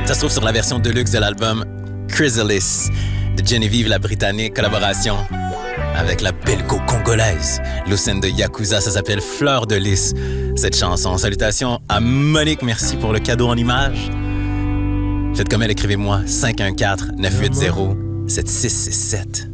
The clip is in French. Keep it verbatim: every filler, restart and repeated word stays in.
Ça se trouve sur la version deluxe de l'album Chrysalis de Genevieve la Britannique, collaboration avec la belgo-congolaise Lucinda Yakuza. Ça s'appelle Fleur de lys, cette chanson. Salutations à Monique, merci pour le cadeau en image. Faites comme elle, écrivez-moi cinq un quatre, neuf huit zéro, sept six six sept.